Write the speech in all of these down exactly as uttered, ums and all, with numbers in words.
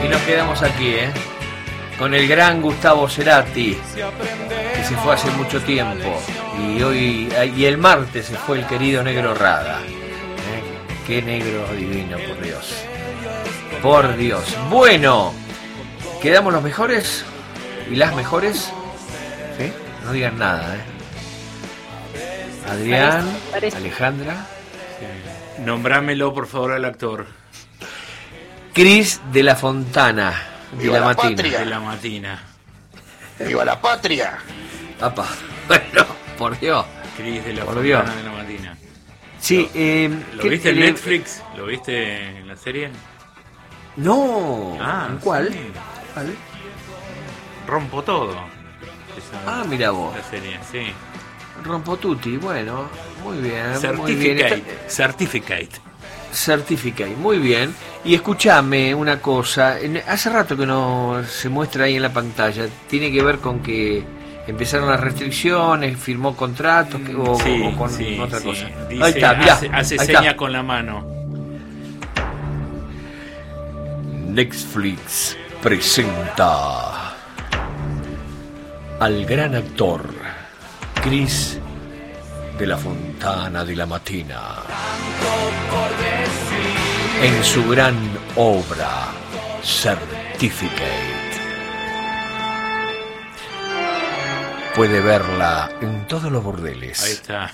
Y nos quedamos aquí, ¿eh? Con el gran Gustavo Cerati, que se fue hace mucho tiempo. Y hoy, y el martes se fue el querido Negro Rada. ¿Eh? Qué negro divino, por Dios. Por Dios. Bueno, ¿quedamos los mejores? ¿Y las mejores? ¿Sí? No digan nada, ¿eh? Adrián, parece, parece. Alejandra. Nombrámelo, por favor, al actor. Cris de la Fontana. De la, la Matina. Patria. De la Matina. ¡Viva la patria! Apa. Bueno, por Dios. Cris de la por Fontana Dios. de la Matina. Sí, ¿Lo, eh, ¿lo viste en le... Netflix? ¿Lo viste en la serie? No. Ah, ¿En cuál? Sí. ¿Cuál? Rompo todo. Esa, Ah, mira vos. La serie, sí. Rompo tutti, bueno, muy bien. Certificate. Muy bien. Está... Certificate. Certificate, muy bien. Y escúchame una cosa, hace rato que no se muestra ahí en la pantalla, tiene que ver con que empezaron las restricciones, firmó contratos o, sí, o con sí, otra sí. cosa. Dice, ahí está, mirá, hace, hace ahí señas está. con la mano. Netflix presenta al gran actor Cris de la Fontana de la Matina en su gran obra Certificate. Puede verla en todos los bordeles. Ahí está.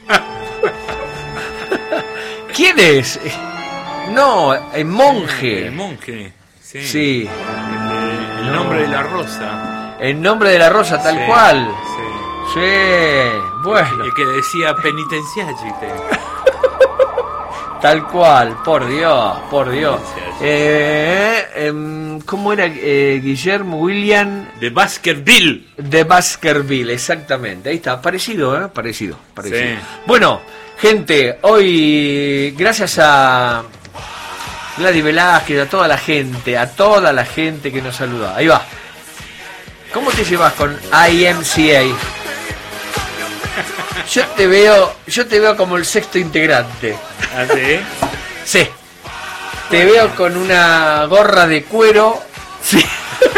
¿Quién es? No, el monje. El monje, sí. Sí. El, el nombre de la rosa. El nombre de la rosa, tal Sí, cual. Sí. Sí, bueno. El que decía penitenciagite. Tal cual, por Dios, por Dios. Eh, eh, ¿Cómo era eh, Guillermo William? De Baskerville. De Baskerville, exactamente. Ahí está, parecido, ¿eh? Parecido, parecido. Sí. Bueno, gente, hoy, gracias a Gladys Velázquez, a toda la gente, a toda la gente que nos saluda. Ahí va. ¿Cómo te llevas con I M C A? Yo te veo, yo te veo como el sexto integrante. ¿Ah, sí? Sí. Te veo con una gorra de cuero. Sí.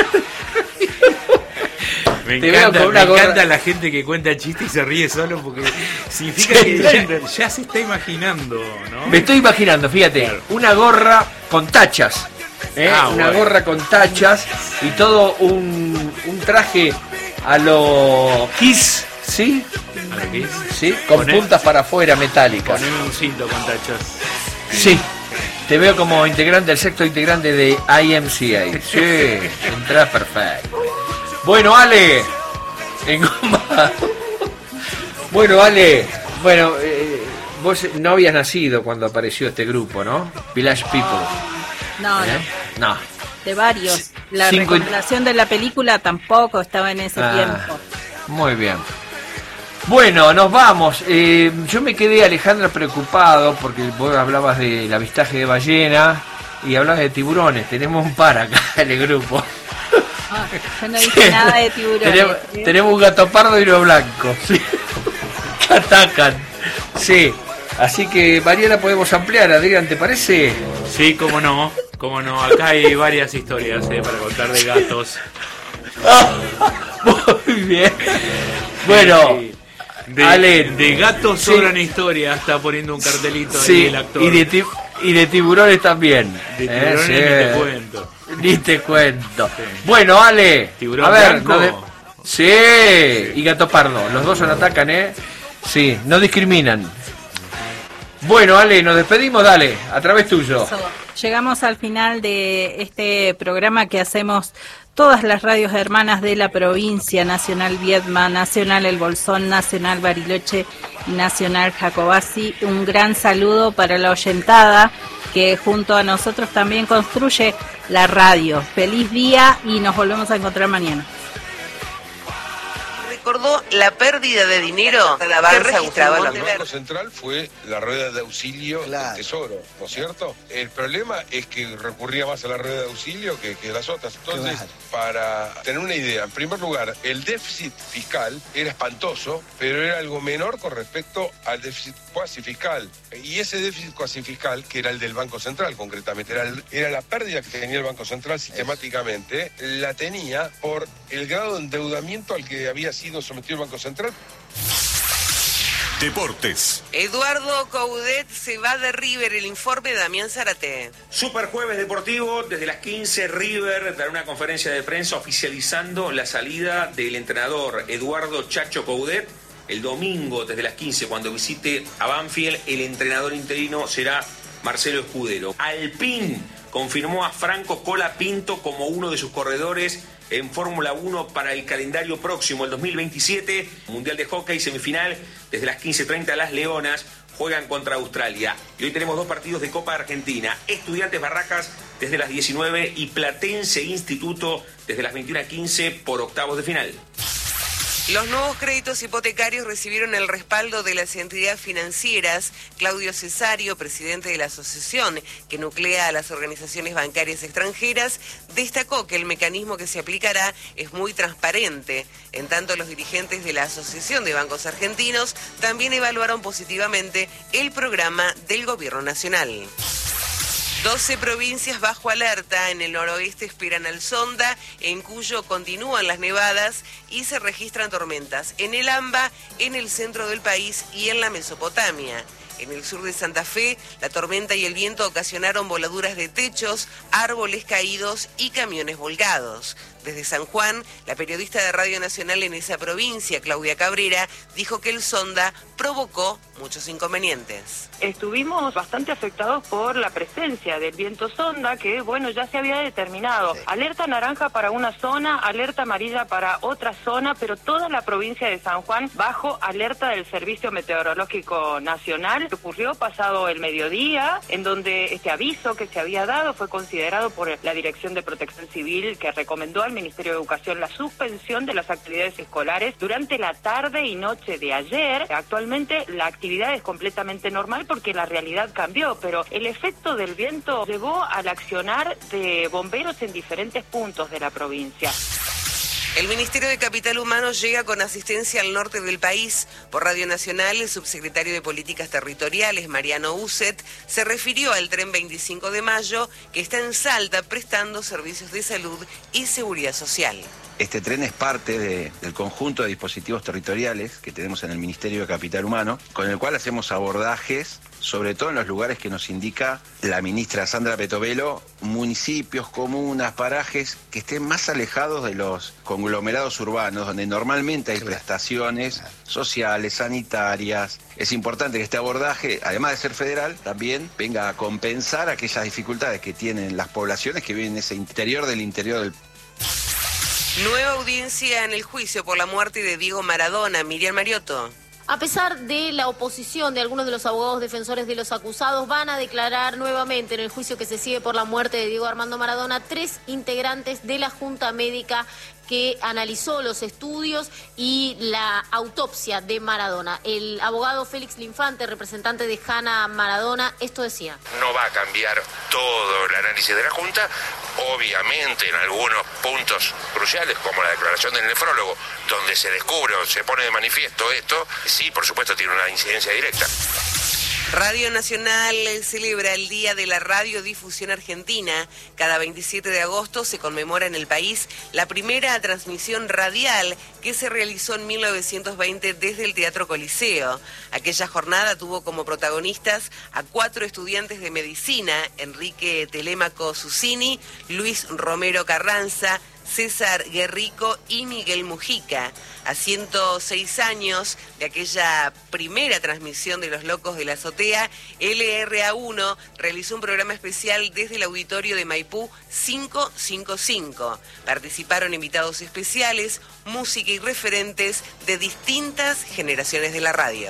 Me Te encanta, veo con una me gorra... encanta la gente que cuenta chistes y se ríe solo porque significa Sí. que ya, ya se está imaginando, ¿no? Me estoy imaginando, fíjate, Claro. una gorra con tachas. ¿eh? Ah, una bueno. gorra con tachas y todo un, un traje a lo Kiss, ¿sí? ¿A la que es? Sí, con Poné- puntas para afuera metálicas. Poneme un cinto con tachas. Sí. Te veo como integrante, el sexto integrante de I M C A. Sí, entrás perfecto. Bueno, Ale. En goma. Bueno, Ale. Bueno, eh, vos no habías nacido cuando apareció este grupo, ¿no? Village People. No, ¿Eh? No. no, de varios. La Cinco y- recomendación de la película tampoco estaba en ese Ah, tiempo. muy bien. Bueno, nos vamos. Eh, yo me quedé, Alejandra, preocupado porque vos hablabas del avistaje de ballena y hablabas de tiburones. Tenemos un par acá en el grupo. Ah, yo no dije nada de tiburones. Tenemos, ¿eh? tenemos un gato pardo y uno blanco. Sí. Que atacan. Sí. Así que, Mariana, podemos ampliar. Adrián, ¿te parece? Sí, cómo no, cómo no. Acá hay varias historias eh, para contar de gatos. Muy bien. Bueno. Sí. De, Ale, de gatos sí. sobran historias, está poniendo un cartelito Sí, ahí el actor. y de, ti- y de tiburones también. De Eh, tiburones sí. ni te cuento. Ni te cuento. Sí. Bueno, Ale. ¿Tiburón a ver, blanco? no de- sí, y gato pardo. Los dos se atacan, ¿eh? Sí, no discriminan. Bueno, Ale, nos despedimos, dale, a través tuyo. Eso. Llegamos al final de este programa que hacemos todas las radios hermanas de la provincia, Nacional Viedma, Nacional El Bolsón, Nacional Bariloche y Nacional Jacobasi. Un gran saludo para la oyentada que junto a nosotros también construye la radio. Feliz día y nos volvemos a encontrar mañana. recordó la pérdida de dinero que registraba los El Banco Central fue la rueda de auxilio claro. del Tesoro, ¿no es cierto? El problema es que recurría más a la rueda de auxilio que, que las otras. Entonces, claro. para tener una idea, en primer lugar, el déficit fiscal era espantoso, pero era algo menor con respecto al déficit cuasi fiscal. Y ese déficit cuasi fiscal, que era el del Banco Central concretamente, era, el, era la pérdida que tenía el Banco Central sistemáticamente, la tenía por el grado de endeudamiento al que había sido sometido el Banco Central. Deportes. Eduardo Coudet se va de River, el informe de Damián Zárate. Super Jueves Deportivo, desde las quince River dará una conferencia de prensa oficializando la salida del entrenador Eduardo Chacho Coudet. El domingo desde las quince, cuando visite a Banfield, el entrenador interino será Marcelo Escudero. Alpine confirmó a Franco Colapinto como uno de sus corredores en Fórmula uno para el calendario próximo, el dos mil veintisiete, Mundial de Hockey, semifinal, desde las quince treinta las Leonas juegan contra Australia. Y hoy tenemos dos partidos de Copa Argentina, Estudiantes Barracas desde las diecinueve y Platense Instituto desde las veintiuna quince por octavos de final. Los nuevos créditos hipotecarios recibieron el respaldo de las entidades financieras. Claudio Cesario, presidente de la asociación que nuclea a las organizaciones bancarias extranjeras, destacó que el mecanismo que se aplicará es muy transparente. En tanto, los dirigentes de la Asociación de Bancos Argentinos también evaluaron positivamente el programa del Gobierno Nacional. doce provincias bajo alerta. En el noroeste esperan al Sonda, en Cuyo continúan las nevadas y se registran tormentas en el AMBA, en el centro del país y en la Mesopotamia. En el sur de Santa Fe, la tormenta y el viento ocasionaron voladuras de techos, árboles caídos y camiones volcados. Desde San Juan, la periodista de Radio Nacional en esa provincia, Claudia Cabrera, dijo que el Sonda provocó muchos inconvenientes. Estuvimos bastante afectados por la presencia del viento Sonda, que bueno, ya se había determinado. Sí. Alerta naranja para una zona, alerta amarilla para otra zona, pero toda la provincia de San Juan bajo alerta del Servicio Meteorológico Nacional. Ocurrió pasado el mediodía, en donde este aviso que se había dado fue considerado por la Dirección de Protección Civil, que recomendó al Ministerio de Educación la suspensión de las actividades escolares durante la tarde y noche de ayer. Actualmente la actividad es completamente normal porque la realidad cambió, pero el efecto del viento llevó al accionar de bomberos en diferentes puntos de la provincia. El Ministerio de Capital Humano llega con asistencia al norte del país. Por Radio Nacional, el subsecretario de Políticas Territoriales, Mariano Uset, se refirió al tren veinticinco de mayo, que está en Salta prestando servicios de salud y seguridad social. Este tren es parte de, del conjunto de dispositivos territoriales que tenemos en el Ministerio de Capital Humano, con el cual hacemos abordajes, sobre todo en los lugares que nos indica la ministra Sandra Petovelo, municipios, comunas, parajes que estén más alejados de los conglomerados urbanos, donde normalmente hay claro. prestaciones sociales, sanitarias. Es importante que este abordaje, además de ser federal, también venga a compensar aquellas dificultades que tienen las poblaciones que viven en ese interior del interior del país. Nueva audiencia en el juicio por la muerte de Diego Maradona. Miriam Mariotto. A pesar de la oposición de algunos de los abogados defensores de los acusados, van a declarar nuevamente en el juicio que se sigue por la muerte de Diego Armando Maradona tres integrantes de la Junta Médica que analizó los estudios y la autopsia de Maradona. El abogado Félix Linfante, representante de Hannah Maradona, esto decía. No va a cambiar todo el análisis de la Junta, obviamente en algunos puntos cruciales, como la declaración del nefrólogo, donde se descubre o se pone de manifiesto esto, sí, por supuesto, tiene una incidencia directa. Radio Nacional celebra el Día de la Radiodifusión Argentina. Cada veintisiete de agosto se conmemora en el país la primera transmisión radial que se realizó en mil novecientos veinte desde el Teatro Coliseo. Aquella jornada tuvo como protagonistas a cuatro estudiantes de medicina: Enrique Telémaco Susini, Luis Romero Carranza, César Guerrico y Miguel Mujica. A ciento seis años de aquella primera transmisión de Los Locos de la Azotea, L R A uno realizó un programa especial desde el auditorio de Maipú quinientos cincuenta y cinco. Participaron invitados especiales, música y referentes de distintas generaciones de la radio.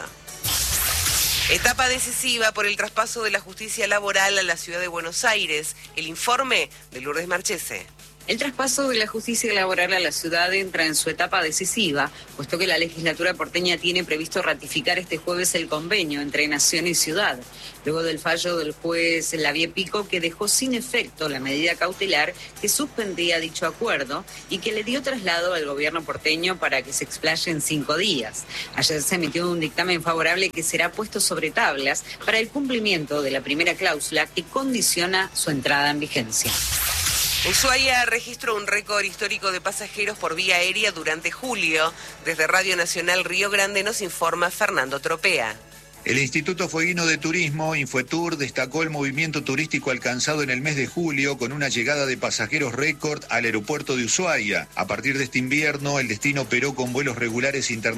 Etapa decisiva por el traspaso de la justicia laboral a la ciudad de Buenos Aires. El informe de Lourdes Marchese. El traspaso de la justicia laboral a la ciudad entra en su etapa decisiva, puesto que la legislatura porteña tiene previsto ratificar este jueves el convenio entre Nación y Ciudad, luego del fallo del juez Lavie Pico, que dejó sin efecto la medida cautelar que suspendía dicho acuerdo y que le dio traslado al gobierno porteño para que se explaye en cinco días. Ayer se emitió un dictamen favorable que será puesto sobre tablas para el cumplimiento de la primera cláusula que condiciona su entrada en vigencia. Ushuaia registró un récord histórico de pasajeros por vía aérea durante julio. Desde Radio Nacional Río Grande nos informa Fernando Tropea. El Instituto Fueguino de Turismo, Infotour, destacó el movimiento turístico alcanzado en el mes de julio con una llegada de pasajeros récord al aeropuerto de Ushuaia. A partir de este invierno, el destino operó con vuelos regulares internacionales